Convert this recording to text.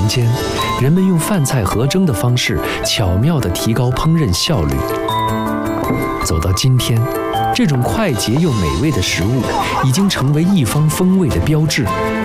年间，人们用饭菜合蒸的方式，巧妙地提高烹饪效率。走到今天，这种快捷又美味的食物，已经成为一方风味的标志。